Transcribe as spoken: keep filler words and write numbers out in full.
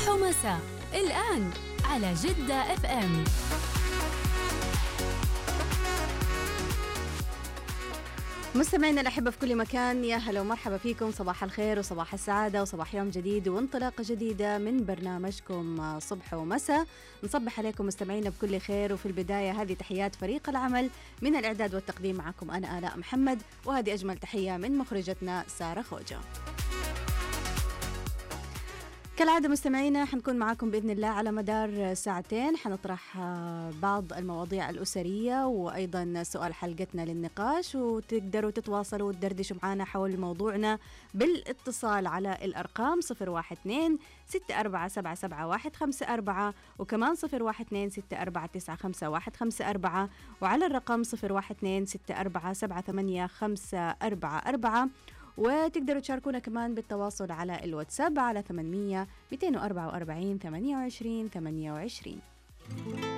صبح ومساء الآن على جدة اف ام. مستمعينا الأحبة في كل مكان، يا هلا ومرحبا فيكم. صباح الخير وصباح السعادة وصباح يوم جديد وانطلاقة جديدة من برنامجكم صبح ومساء. نصبح عليكم مستمعينا بكل خير، وفي البداية هذه تحيات فريق العمل من الإعداد والتقديم. معكم أنا آلاء محمد، وهذه أجمل تحية من مخرجتنا سارة خوجة. كالعادة مستمعينا حنكون معاكم بإذن الله على مدار ساعتين، حنطرح بعض المواضيع الأسرية وأيضا سؤال حلقتنا للنقاش، وتقدروا تتواصلوا وتدردشوا معنا حول موضوعنا بالاتصال على الأرقام صفر واحد اثنين ستة أربعة سبعة سبعة واحد خمسة أربعة، وكمان صفر واحد اثنين ستة أربعة تسعة خمسة واحد خمسة أربعة، وعلى الرقم صفر واحد اثنين ستة أربعة سبعة ثمانية خمسة أربعة أربعة. وتقدروا تشاركونا كمان بالتواصل على الواتساب على ثمانمية مئتين وأربعة وأربعين ثمانية وعشرين ثمانية وعشرين.